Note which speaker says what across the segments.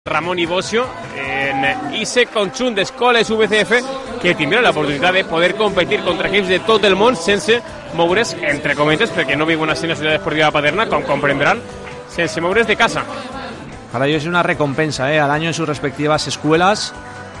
Speaker 1: Ramon i Bocio en ISE conjunt d'escoles VCF que tindran l'oportunitat de poder competir contra equips de tot el món sense moure's, entre cometes, perquè no viuen así en la ciutat esportiva de Paterna, com comprendrán, sense moure's de casa.
Speaker 2: Para ellos es una recompensa, al año en sus respectivas escuelas,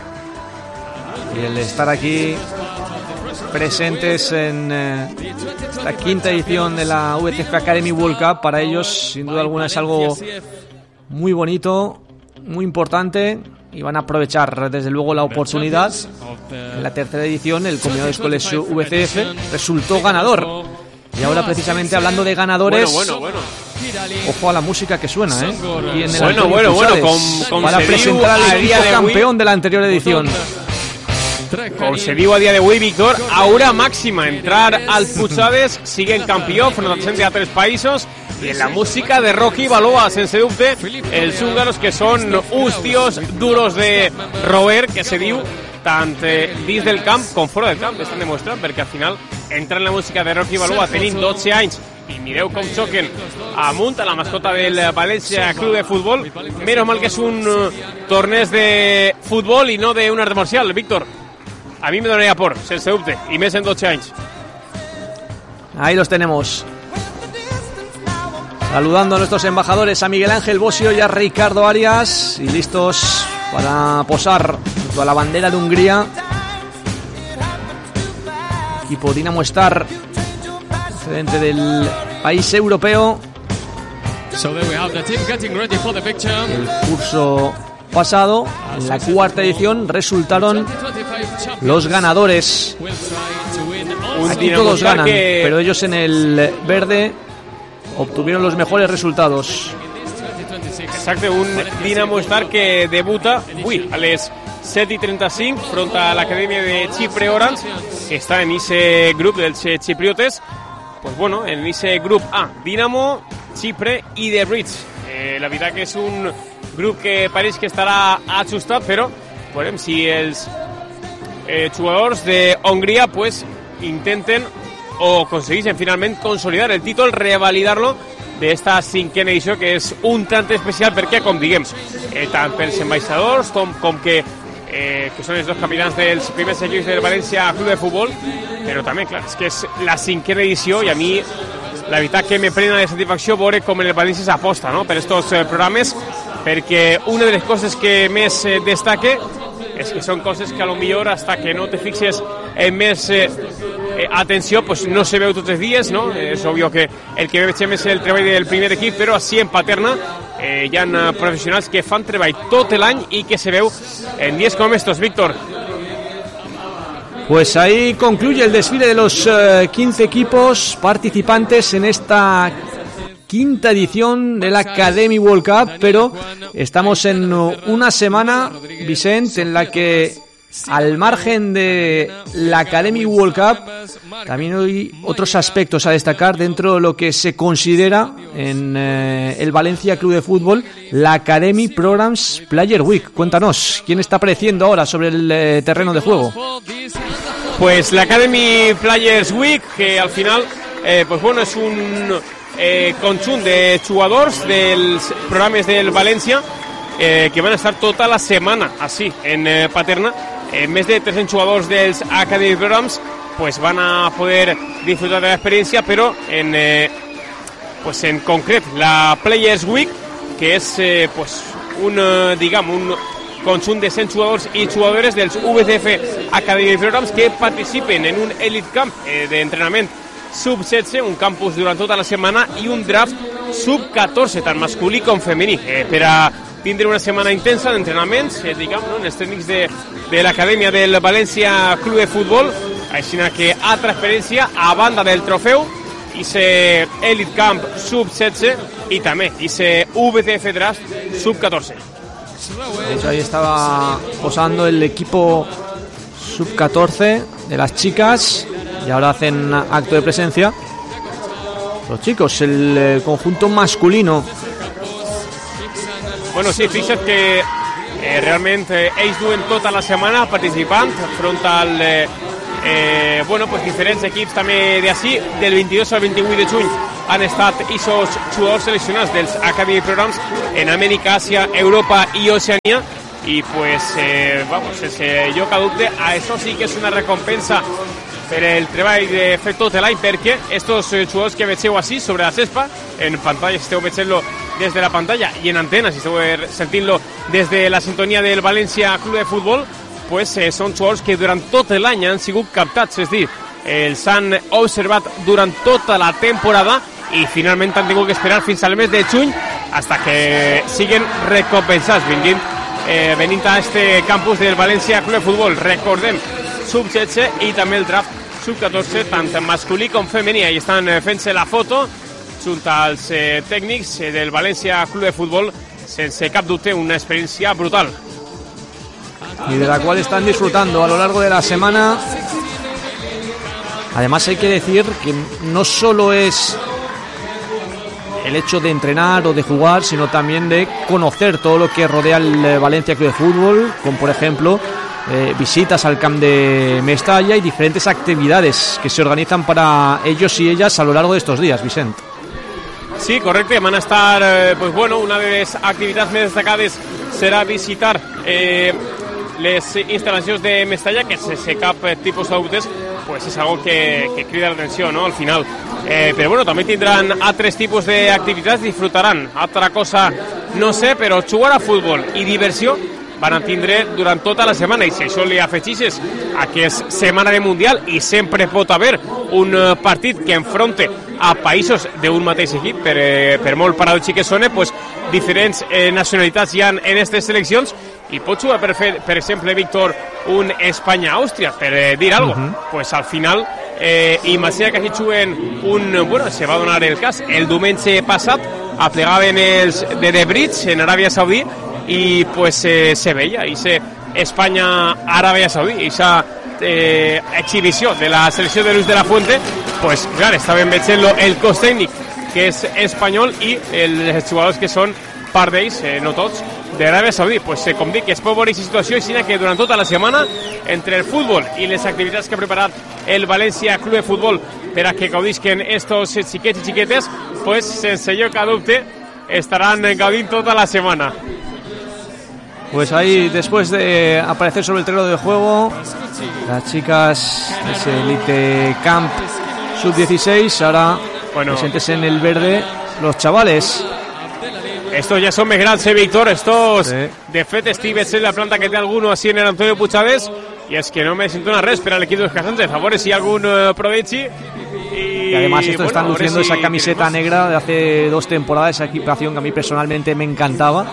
Speaker 2: y el estar aquí presentes en esta quinta edición de la VCF Academy World Cup, para ellos sin duda alguna es algo muy bonito, muy importante, y van a aprovechar desde luego la oportunidad. En la tercera edición el combinado de escuelas VCF resultó ganador, y ahora precisamente hablando de ganadores,
Speaker 1: bueno.
Speaker 2: ojo a la música que suena, y en el
Speaker 1: bueno,
Speaker 2: para presentar al equipo campeón de la anterior edición.
Speaker 1: Com se diu a dia d'avui, Víctor, aura màxima, entrar al Puigades, siguen campió front a de altres països, i en la música de Rocky Balboa, sense dubte, els húngaros, que són uns tios duros de roer, que se diu, tant dins del camp com fora del camp, estan demostrant, perquè al final entrar en la música de Rocky Balboa tenint 12 anys, i mireu com xoquen amunt a la mascota del València Club de Futbol. Menos mal que és un torneig de futbol i no d'un art marcial, Víctor. A mí me donaría por, sense dubte, y mes en 12 anys.
Speaker 2: Ahí los tenemos. Saludando a nuestros embajadores, a Miguel Ángel Bocio y a Ricardo Arias, y listos para posar junto a la bandera de Hungría. Equipo Dinamo Star, procedente del país europeo. El curso pasado, en la cuarta edición, resultaron los ganadores. Aquí todos ganan, pero ellos en el verde obtuvieron los mejores resultados.
Speaker 1: Exacte, un Dinamo Star que debuta avui a les 7:35 front a l'acadèmia de Chipre Orange, que està en ese grup dels chipriotes. Pues bueno, en ese grup A, Dinamo, Chipre i The Bridge. La veritat que és un grup que pareix que estarà ajustat, però veurem si els jugadors de Hongria pues intenten o aconsegueixen finalment consolidar el títol, revalidar-lo d'esta cinquena edició, que és un tant especial perquè, com diguem, tant pels ambaixadors com que són els dos capitans dels primers equips del València Club de Futbol, però també, clar, és que és la cinquena edició, i a mi la veritat que me plena de satisfacció veure com en el València s'aposta, no?, per estos programes, perquè una de les coses que més destaque és que són coses que a lo millor hasta que no te fixes en més atenció pues no se veu tots els dies, no? És obvio que el que veiem és el treball del primer equip, però així en Paterna hi ha professionals que fan treball tot l'any i que se veu en dies com estos, Víctor.
Speaker 2: Pues ahí concluye el desfile de los 15 equipos participantes en esta quinta edición de la Academy World Cup, pero estamos en una semana, Vicente, en la que al margen de la Academy World Cup también hay otros aspectos a destacar dentro de lo que se considera en el Valencia Club de Fútbol la Academy Programs Player Week. Cuéntanos, ¿quién está apareciendo ahora sobre el terreno de juego?
Speaker 1: Pues la Academy Players Week, que al final pues bueno, és un conjunt de jugadors dels programes del València que van estar tota la setmana així en Paterna. Més de 300 jugadors dels Academy Programs pues van a poder disfrutar de la experiencia, pero pues en concret la Players Week, que és pues un conjunt de 100 jugadors i jugadores dels VCF Academy Programs que participen en un Elite Camp d'entrenament sub-16, un campus durant tota la setmana, i un draft sub-14, tant masculí com femení, per a tindre una setmana intensa d'entrenaments, no, en els tècnics de l'acadèmia del València Club de Futbol, així que altra experiència a banda del trofeu, ese Elite Camp sub-16 i també ese VCF Draft sub-14.
Speaker 2: Ahí estaba posando el equipo sub-14 de las chicas, y ahora hacen acto de presencia los chicos, el conjunto masculino.
Speaker 1: Bueno, sí, fixa't que realment ells duen tota la setmana participant front al bueno, pues diferents equips també d'ací, del 22 al 28 de juny han estat aquests jugadors seleccionats dels Academy Programs en Amèrica, Àsia, Europa i Oceania, i pues, vamos, sense lloc a dubte, això sí que és una recompensa per el treball de fer tot l'any, perquè estos jugadors que vegeu així sobre la cespa, en pantalla, si esteu veient-lo des de la pantalla, i en antena, si esteu sentint-lo des de la sintonia del València Club de Futbol, pues, són jugadors que durant tot l'any han sigut captats, és a dir, els han observat durant tota la temporada i finalment han tingut que esperar fins al mes de juny fins que siguen recompensats venint a este campus del València Club de Futbol. Recordem, sub-16 i també el draft sub-14, tant masculí com femení. Ahí estan fent-se la foto junt als tècnics del València Club de Futbol, sense cap dubte una experiencia brutal.
Speaker 2: Y de la cual están disfrutando a lo largo de la semana. Además hay que decir que no solo es el hecho de entrenar o de jugar, sino también de conocer todo lo que rodea el Valencia Club de Fútbol, como por ejemplo visitas al camp de Mestalla y diferentes actividades que se organizan para ellos y ellas a lo largo de estos días, Vicent.
Speaker 1: Sí, correcte, van a estar, pues bueno, una de les activitats més destacades serà visitar les instal·lacions de Mestalla, que sense cap tipus de dubtes pues és algo que crida l'atenció, ¿no?, al final. Però bueno, també tindran altres tipus d'activitats, disfrutaran. Altra cosa, no sé, però jugar a futbol i diversió van a tindre durant tota la setmana, i si això li afegixes a que és setmana de Mundial i sempre pot haver un partit que enfronte a països d'un mateix equip, per molt paradòxic que sone, pues, diferents nacionalitats hi ha en aquestes seleccions, i pot jugar, per exemple, Víctor, un Espanya-Àustria, per dir alguna cosa. Pues al final, imagina que així juguen bueno, se va donar el cas, el diumenge passat aplegaven els de The Bridge en Aràbia Saudí, i pues se veia Espanya-Aràbia Saudí, aquesta exhibició de la selecció de Luis de la Fuente, pues clar, estaven veient el cos tècnic, que és espanyol, i els jugadors que són part d'ells, no tots, d'Aràbia Saudí. Pues com dic, es pot veure aquesta situació, i que durant tota la setmana, entre el futbol i les activitats que ha preparat el València Club de Futbol per a que gaudisquen estos xiquets i xiquetes, pues sense lloc a dubte estaran gaudint tota la setmana.
Speaker 2: Pues ahí, después de aparecer sobre el terreno de juego, las chicas de ese Elite Camp Sub-16, ahora presentes en el verde los chavales.
Speaker 1: Estos ya son més grans, Víctor. Estos, sí. De fet, estic veient la planta que té alguno així en el Antonio Puchades, i és que no me siento una res per a l'equip dels Casantes. A veure si hi ha algun provechi.
Speaker 2: Y además estos están luciendo esa camiseta negra de hace 2 temporadas, esa equipación que a mí personalmente me encantaba.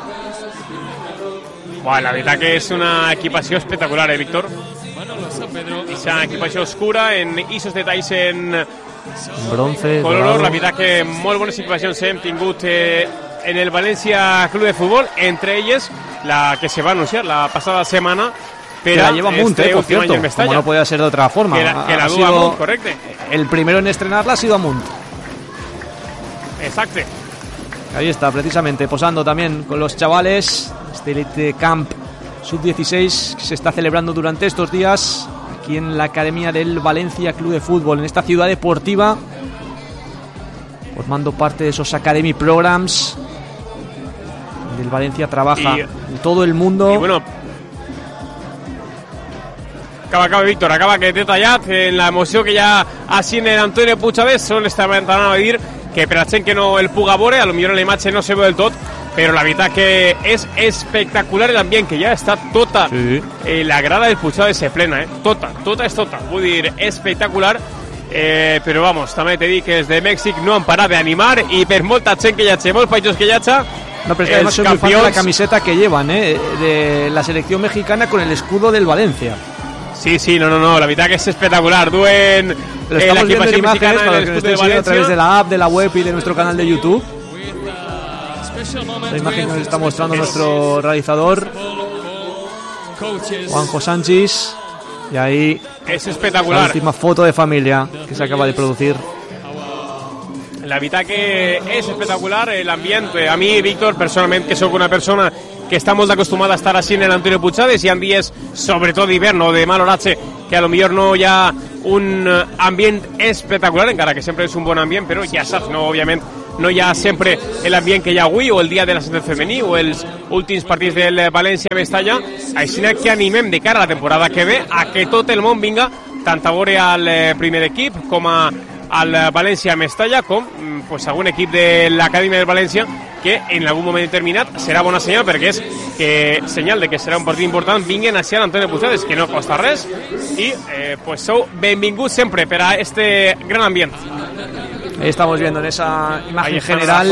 Speaker 1: La veritat que és una equipació espectacular, Víctor. Esa equipació oscura, en esos detalls en
Speaker 2: bronce,
Speaker 1: color.
Speaker 2: dorado.
Speaker 1: La veritat que molt bones equipacions hem tingut en el València Club de Futbol, entre elles la que se va anunciar la passada setmana.
Speaker 2: Que la lleva Munt, por cierto, como no podía ser de otra forma.
Speaker 1: Que la dua Munt, correcte.
Speaker 2: El primero en estrenarla ha sido a Munt.
Speaker 1: Exacte.
Speaker 2: Ahí está, precisamente, posando también con los chavales. Este Elite Camp Sub-16 que se está celebrando durante estos días aquí en la Academia del Valencia Club de Fútbol, en esta ciudad deportiva, formando parte de esos Academy Programs donde el Valencia trabaja en todo el mundo.
Speaker 1: Y bueno, acaba Víctor, acaba que té tallat en la emoció que hi ha així en el Antonio Puchades. Són estaven a dir que per a gent que no el puga veure, a lo millor en la imatge no se veu del tot, però la veritat que és espectacular l'ambient, que ja està tota la grada del Puchades se plena, tota és tota, vull dir, espectacular. Però vamos, també t'he dit que els de Mèxic no han parat d'animar, i per molta gent que hi hagi, molts països que hi hagi,
Speaker 2: no, pero es que además soy muy fan de la camiseta que llevan, de la selección mexicana con el escudo del Valencia.
Speaker 1: Sí, no, la verdad que es espectacular. Duen
Speaker 2: la equipación imágenes para los que nos estén siguiendo a través de la app, de la web y de nuestro canal de YouTube. La imagen que nos está mostrando nuestro realizador Juanjo Sánchez, y ahí
Speaker 1: es espectacular.
Speaker 2: La última foto de familia que se acaba de producir.
Speaker 1: La veritat que és espectacular l'ambient. A mi, Víctor, personalment, que sóc una persona que està molt acostumada a estar així en l'Antonio Puchades, hi ha dies, sobretot d'hivern o de mal horatge, que a lo millor no hi ha un ambient espectacular, encara que sempre és un bon ambient, però ja saps, no, òbviament, no hi ha sempre l'ambient que hi ha avui, o el dia de l'ascens femení, o els últims partits del València-Mestalla, així que animem de cara a la temporada que ve a que tot el món vinga, tant a veure al primer equip com al València-Mestalla, com pues, algun equip de l'Acadèmia del València, que en algun moment determinat serà bona senyal, perquè és que senyal de que serà un partit important, vinguen a Sant Antonio Puigades, que no costa res, i pues sou benvinguts sempre per a este gran ambient.
Speaker 2: Ahí estamos viendo en esa imagen general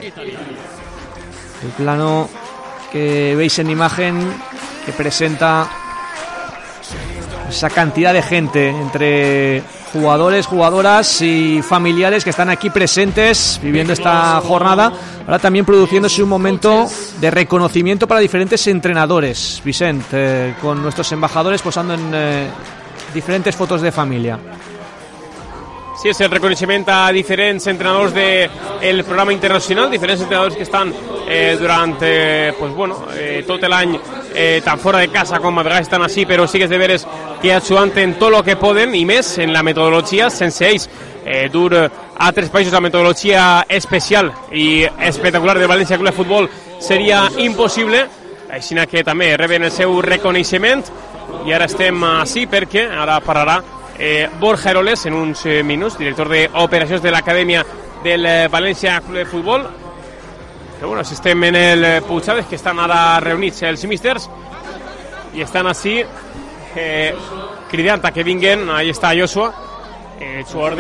Speaker 2: el plano que veis en imagen que presenta esa cantidad de gente entre jugadores, jugadoras y familiares que están aquí presentes viviendo esta jornada. Ahora también produciéndose un momento de reconocimiento para diferentes entrenadores, Vicent, con nuestros embajadores posando en diferentes fotos de familia.
Speaker 1: Sí, és el reconeixement a diferents entrenadors del programa internacional, diferents entrenadors que estan durant tot l'any tant fora de casa com a vegades estan així, però sí que és de veres que ajudant en tot el que poden i més en la metodologia, sense ells dur a altres països la metodologia especial i espectacular de València Club de Futbol seria impossible, així que també reben el seu reconeixement i ara estem així perquè ara parlarà Borja Eroles en uns minuts, director d'operacions de l'Acadèmia del València Club de Futbol. Però bueno, si estem en el Puigades, que estan ara reunits els místers i estan així cridant a que vinguen. Ahí està Joshua, jugador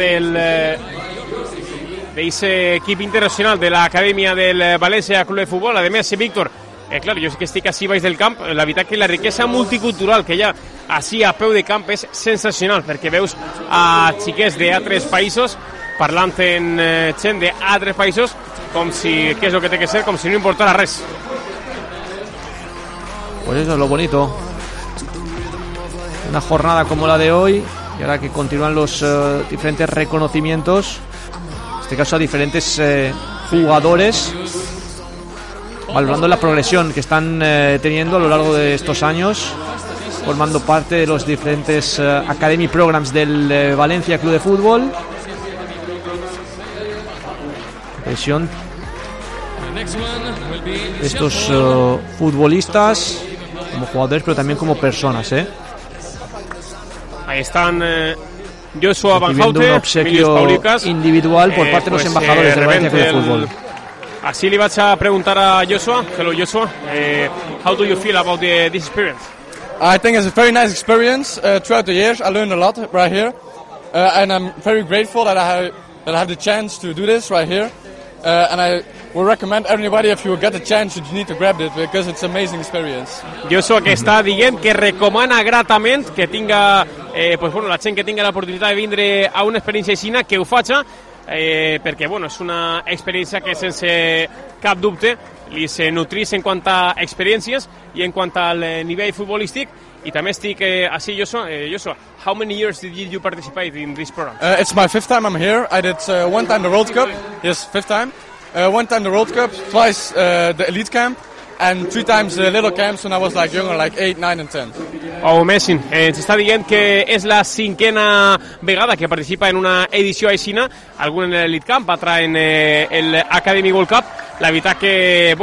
Speaker 1: d'aquest equip internacional de l'Acadèmia del València Club de Futbol. A més, Víctor, claro, jo sé que estic així baix del camp, la veritat que la riquesa multicultural que hi ha així a peu de camp és sensacional, perquè veus a xiquets d'altres països parlant en gent d'altres països com si, què és el que té que ser, com si no importara res.
Speaker 2: Pues eso es lo bonito, una jornada como la de hoy, y ahora que continúan los diferentes reconocimientos, en este caso a diferentes jugadores, valorando la progresión que están teniendo a lo largo de estos años, formando parte de los diferentes Academy Programs del Valencia Club de Fútbol. Presión de estos futbolistas como jugadores, pero también como personas,
Speaker 1: Ahí están Joshua Van Houten,
Speaker 2: un obsequio individual por parte de los embajadores del Valencia Club de Fútbol.
Speaker 1: Así le vaig a preguntar a Joshua. Hello, Joshua. How do you feel about this experience?
Speaker 3: I think it's a very nice experience. Throughout the years, I learned a lot right here, and I'm very grateful that I have the chance to do this right here. And I would recommend everybody, if you get the chance, you need to grab it because it's an amazing experience.
Speaker 1: Joshua, que està dient que recomana gratament que tinga, la gent que tinga l'oportunitat de vindre a una experiència així, que ho faci, perquè és una experiència que sense cap dubte li se nutrís en quant a experiències i en quant al nivell futbolístic. I també estic així, Joshua, how many years did you participate in this program?
Speaker 3: It's my 5th time I'm here. I did one time the World Cup, yes, 5th time. One time the World Cup, twice the Elite Camp, and 3 times the little camps when I was like younger, like 8, 9 and 10.
Speaker 1: Oh, amazing. Ens està dient que és la 5ª vegada que participa en una edició aixina, algun en l'Elite Camp, altra en l'Academy World Cup. La veritat que,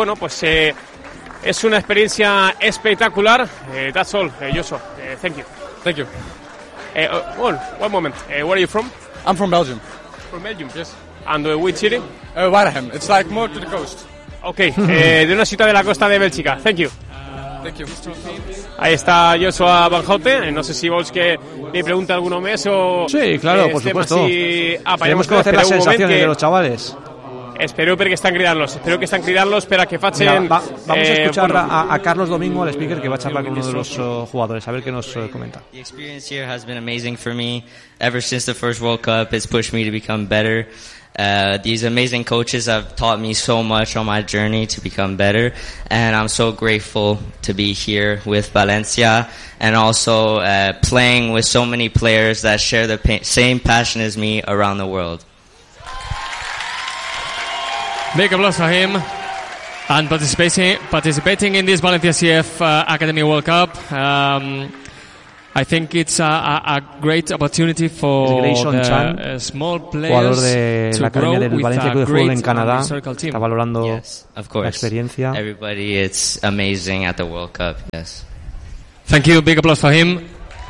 Speaker 1: és una experiència espectacular. That's all, Joshua. Thank you.
Speaker 3: Thank you.
Speaker 1: One moment. Where are you from?
Speaker 3: I'm from Belgium.
Speaker 1: From Belgium?
Speaker 3: Yes.
Speaker 1: And which city?
Speaker 3: Waregem. It's like more to the coast.
Speaker 1: Okay, de una ciutat de la costa de Bèlgica. Thank you.
Speaker 3: Thank you.
Speaker 1: Ahí está Joshua Van Houten. No sé si vols que le pregunte alguno más o...
Speaker 2: Sí, claro, por supuesto. Queremos conocer las sensaciones de los chavales.
Speaker 1: Espero que están cridant-los per a que facin...
Speaker 2: Vamos a escuchar a Carlos Domingo, el speaker, que va a charlar con uno de los jugadores, a ver qué nos comenta.
Speaker 4: The experience here has been amazing for me. Ever since the first World Cup, it's pushed me to become better. These amazing coaches have taught me so much on my journey to become better, and I'm so grateful to be here with Valencia and also playing with so many players that share the same passion as me around the world.
Speaker 5: Big applause for him and participating in this Valencia CF Academy World Cup. I think it's a great opportunity for
Speaker 2: Grayson Chan,
Speaker 5: the small
Speaker 2: jugador
Speaker 5: players
Speaker 2: de la
Speaker 5: to grow
Speaker 2: Academia del
Speaker 5: with
Speaker 2: Valencia
Speaker 5: a
Speaker 2: Club de Fútbol
Speaker 5: great
Speaker 2: en Canadá.
Speaker 5: historical team.
Speaker 2: Está valorando
Speaker 4: Yes, of
Speaker 2: la
Speaker 4: course.
Speaker 2: experiencia.
Speaker 4: Everybody, it's amazing at the World Cup. Yes.
Speaker 5: Thank you. Big applause for him.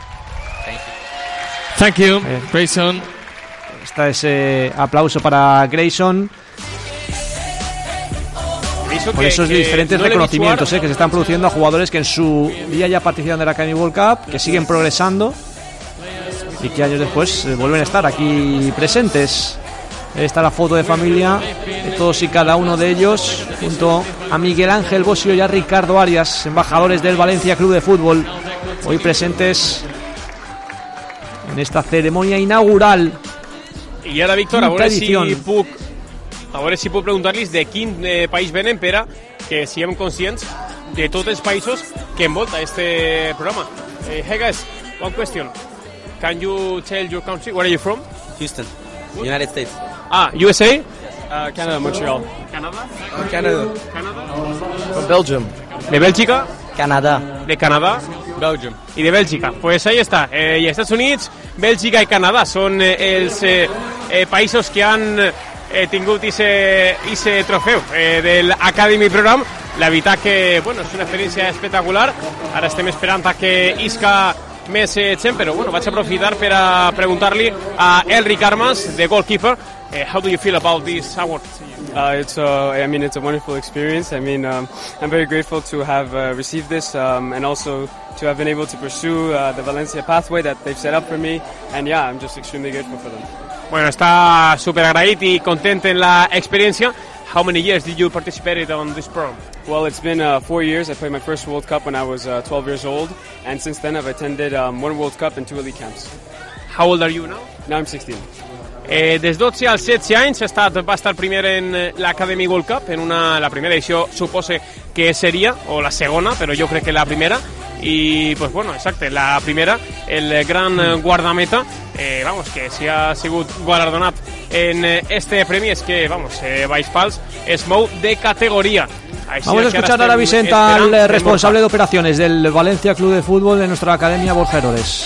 Speaker 5: Thank you, Grayson.
Speaker 2: Está ese aplauso para Grayson por esos diferentes reconocimientos que se están produciendo a jugadores que en su día ya participan de la Academy World Cup, que siguen progresando y que años después vuelven a estar aquí presentes. Está la foto de familia de todos y cada uno de ellos, junto a Miguel Ángel Bosio y a Ricardo Arias, embajadores del Valencia Club de Fútbol, hoy presentes en esta ceremonia inaugural.
Speaker 1: I ara, Víctor, a veure si puc preguntar-los de quin país venen per a que siguem conscients de tots els països que envolta este programa. Hey guys, one question. Can you tell your country? Where are you from?
Speaker 6: Houston, United States.
Speaker 1: USA?
Speaker 6: Canada, Montreal.
Speaker 1: Canadà?
Speaker 6: Canada.
Speaker 3: From Belgium.
Speaker 1: De Bèlgica?
Speaker 6: Canadà.
Speaker 1: De Canadà?
Speaker 3: Belgium.
Speaker 1: I de Bèlgica. Pues ahí està. I Estats Units, Bèlgica i Canadà són els països que han tingut ese trofeu del Academy Program. La veritat que, bueno, és una experiència espectacular. Ara estem esperant a que isca més gent, però bueno, vaig aprofitar per a preguntar-li a Elric Armas, the goalkeeper, how do you feel about this award?
Speaker 7: It's a wonderful experience. I'm very grateful to have received this and also to have been able to pursue the Valencia pathway that they've set up for me. And yeah, I'm just extremely grateful for them.
Speaker 1: Bueno, està super agraït i content en la experiència. How many years did you participate on this program?
Speaker 7: Well, it's been 4 years. I played my first World Cup when I was 12 years old, and since then I've attended 1 World Cup and 2 elite camps.
Speaker 1: How old are you now?
Speaker 7: Now I'm 16.
Speaker 1: Des 12 als 16 anys va estar primer en l'Academy World Cup, la primera edició supose que seria, o la segona, però jo crec que la primera, i pues bueno, exacte, la primera, el gran guardameta, que si ha sigut guardonat en este premi és que, baix pals, es mou de categoria.
Speaker 2: Vamos a escuchar ahora, Vicente, al responsable de operaciones del Valencia Club de Fútbol de nuestra Academia, Borja Heroles.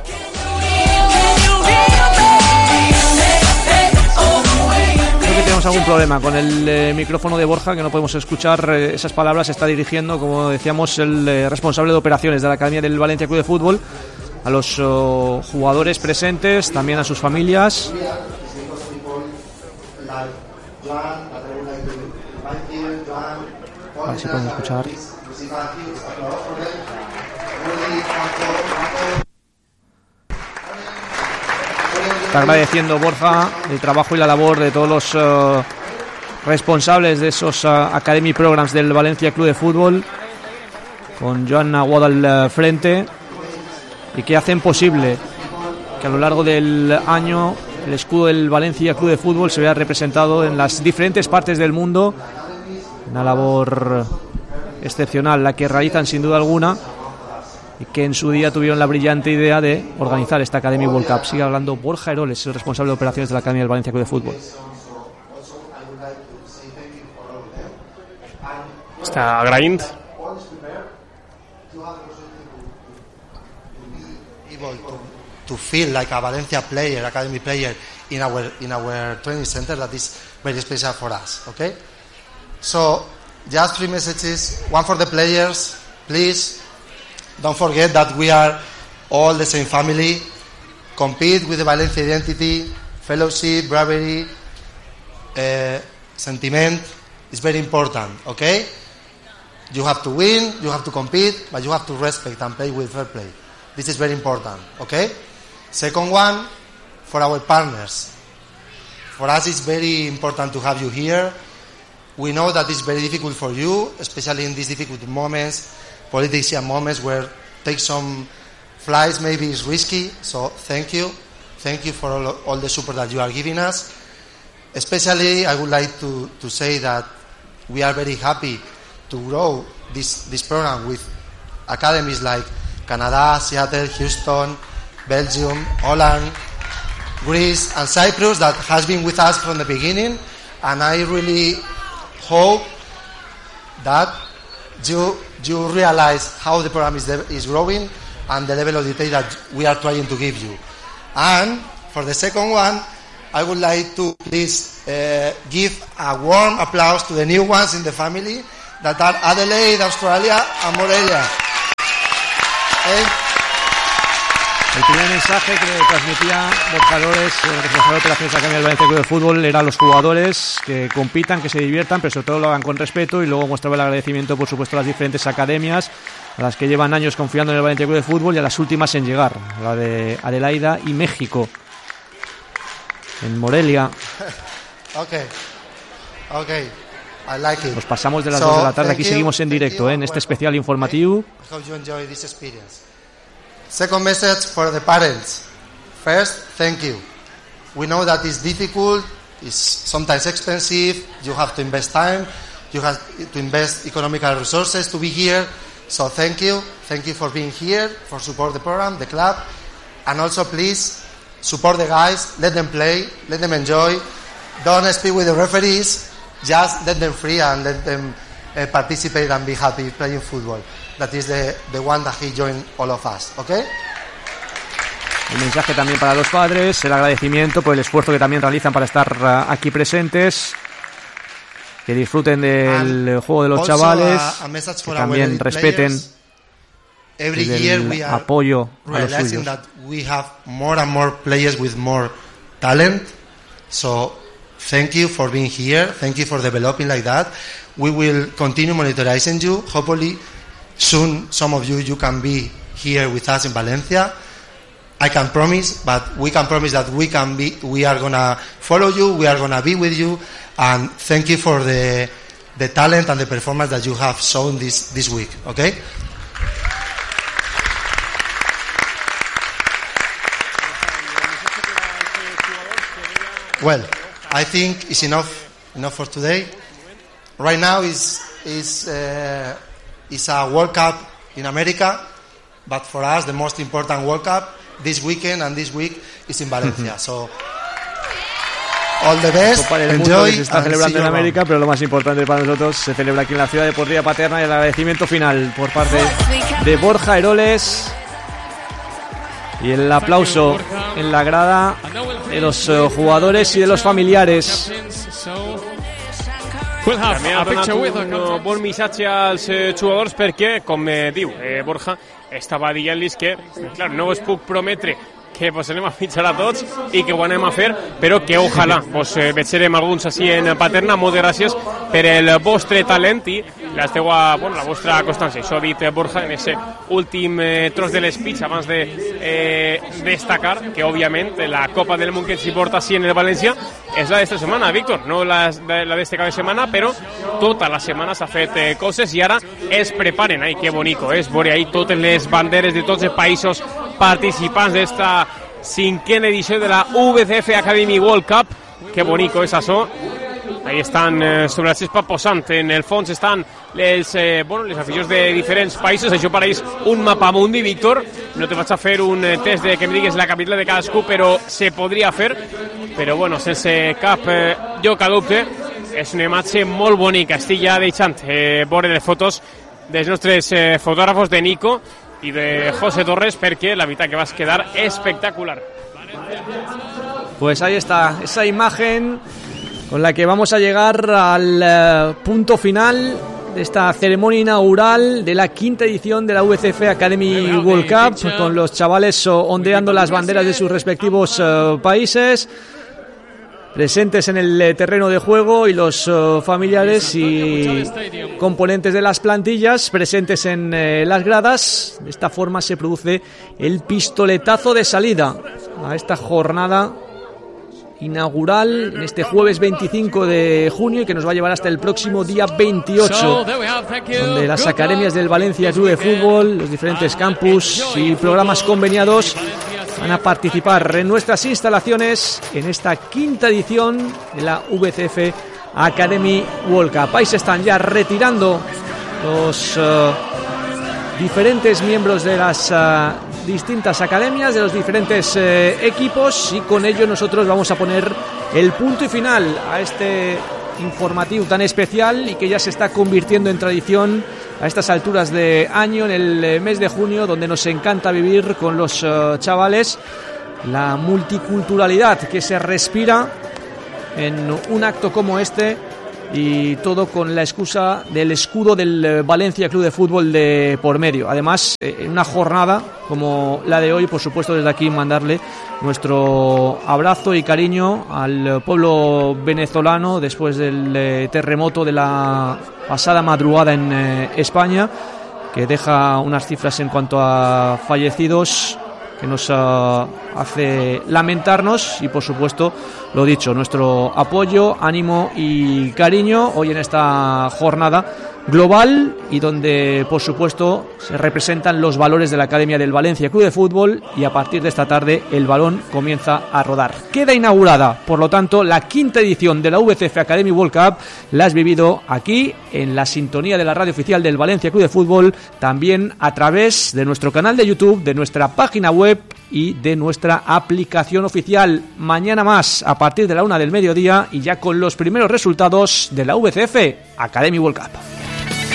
Speaker 2: Tenemos algún problema con el micrófono de Borja, que no podemos escuchar esas palabras. Se está dirigiendo, como decíamos, el responsable de operaciones de la Academia del Valencia Club de Fútbol a los jugadores presentes, también a sus familias. A ver si podemos escuchar. Está agradeciendo Borja el trabajo y la labor de todos los responsables de esos Academy Programs del Valencia Club de Fútbol, con Joan Aguado al frente, y que hacen posible que a lo largo del año el escudo del Valencia Club de Fútbol se vea representado en las diferentes partes del mundo. Una labor excepcional la que realizan, sin duda alguna, y que en su día tuvieron la brillante idea de organizar esta Academy World Cup. Sigue hablando Borja Heroles, el responsable de operaciones de la Academia del Valencia Club de Fútbol.
Speaker 1: Està agraint.
Speaker 8: To feel like a Valencia player, Academy player in our training center, that is very special for us. Okay, so just 3 messages. One for the players, please. Don't forget that we are all the same family. Compete with the Valencia identity, fellowship, bravery, sentiment. It's very important, okay? You have to win, you have to compete, but you have to respect and play with fair play. This is very important, okay? Second one, for our partners. For us, it's very important to have you here. We know that it's very difficult for you, especially in these difficult moments, politician moments where take some flights maybe is risky. So thank you for all the support that you are giving us. Especially I would like to say that we are very happy to grow this program with academies like Canada, Seattle, Houston, Belgium, Holland, Greece and Cyprus that has been with us from the beginning, and I really hope that you realize how the program is growing. and the level of detail that we are trying to give you. And for the second one, I would like to please give a warm applause to the new ones in the family that are Adelaide, Australia, and Morelia.
Speaker 2: El primer mensaje que transmitía Borja Heroles, el responsable de operaciones de la Academia del Valencia Club de Fútbol, era a los jugadores que compitan, que se diviertan, pero sobre todo lo hagan con respeto, y luego mostraba el agradecimiento, por supuesto, a las diferentes academias a las que llevan años confiando en el Valencia Club de Fútbol y a las últimas en llegar, la de Adelaida y México. En Morelia.
Speaker 8: Okay. I like it.
Speaker 2: Nos pasamos de las 2 de la tarde, aquí seguimos en directo, en este especial informativo.
Speaker 8: I hope you enjoy this experience. Second message for the parents. First, thank you. We know that it's difficult, it's sometimes expensive, you have to invest time, you have to invest economical resources to be here. So thank you for being here, for support the program, the club, and also please support the guys, let them play, let them enjoy. Don't speak with the referees, just let them free and let them participate and be happy playing football. That is the one that he joined all of us, ¿okay?
Speaker 2: El mensaje también para los padres, el agradecimiento por el esfuerzo que también realizan para estar aquí presentes, que disfruten del juego de los chavales, que también respeten el apoyo a los suyos.
Speaker 8: That we have more and more players with more talent, so thank you for being here, thank you for developing like that. We will continue monitoring you. Hopefully soon some of you can be here with us in Valencia. I can promise, but we can promise that we are gonna follow you, we are gonna be with you, and thank you for the talent and the performance that you have shown this week, okay? Well, I think it's enough for today. Right now is a World Cup in America, but for us the most important World Cup this weekend and this week is in Valencia. So all the best.
Speaker 2: Copa del Mundo que se está celebrando en América, pero lo más importante para nosotros se celebra aquí en la ciudad deportiva Paterna, y el agradecimiento final por parte de Borja Heroles y el aplauso en la grada de los jugadores y de los familiares.
Speaker 1: També ha donat un bon missatge als jugadors perquè, com diu Borja, estava dient-los que, clar, no us puc prometre que vos anem a fitxar a tots i que ho anem a fer, però que ojalà vos veurem alguns així en Paterna. Moltes gràcies per el vostre talent i la vostra constància. Això ha dit Borja en aquest últim tros de l'espeech abans de destacar que, òbviament, la Copa del Món que ens porta així en el València és la d'esta setmana, Víctor, no la d'esta cada setmana, però tota la setmana s'ha fet coses i ara es preparen. Ai, que bonico, és veure ahí totes les banderes de tots els països participants d'esta 5ª edició de la VCF Academy World Cup. Que bonico és això. Ahí estan sobre la xespa posant, en el fons estan les aficions de diferents països. Això pareix un mapamundi, Víctor. No te vaig a fer un test de que em digues la capital de cadascú, però se podria fer, però bueno, sense cap lloc a dubte. És una imatge molt bonica. Estic ja deixant veure les fotos dels nostres fotògrafos, de Nico y de José Torres, porque la mitad que va a quedar espectacular.
Speaker 2: Pues ahí está, esa imagen con la que vamos a llegar al punto final de esta ceremonia inaugural de la 5ª edición de la VCF Academy World Cup, con los chavales ondeando las banderas de sus respectivos países, presentes en el terreno de juego, y los familiares y componentes de las plantillas presentes en las gradas. De esta forma se produce el pistoletazo de salida a esta jornada inaugural en este jueves 25 de junio y que nos va a llevar hasta el próximo día 28, donde las academias del Valencia Club de Fútbol, los diferentes campus y programas conveniados van a participar en nuestras instalaciones en esta 5ª edición de la VCF Academy World Cup. Ahí se están ya retirando los diferentes miembros de las distintas academias, de los diferentes equipos, y con ello nosotros vamos a poner el punto y final a este informativo tan especial y que ya se está convirtiendo en tradición a estas alturas de año, en el mes de junio, donde nos encanta vivir con los chavales la multiculturalidad que se respira en un acto como este, y todo con la excusa del escudo del Valencia Club de Fútbol de por medio. Además, en una jornada como la de hoy, por supuesto, desde aquí mandarle nuestro abrazo y cariño al pueblo venezolano después del terremoto de la pasada madrugada en España, que deja unas cifras en cuanto a fallecidos que nos hace lamentarnos, y por supuesto, lo dicho, nuestro apoyo, ánimo y cariño hoy en esta jornada global, y donde por supuesto se representan los valores de la Academia del Valencia Club de Fútbol, y a partir de esta tarde el balón comienza a rodar. Queda inaugurada, por lo tanto, la quinta edición de la VCF Academy World Cup. La has vivido aquí en la sintonía de la radio oficial del Valencia Club de Fútbol, también a través de nuestro canal de YouTube, de nuestra página web y de nuestra aplicación oficial. Mañana más, a partir de la 1 del mediodía, y ya con los primeros resultados de la VCF Academy World Cup.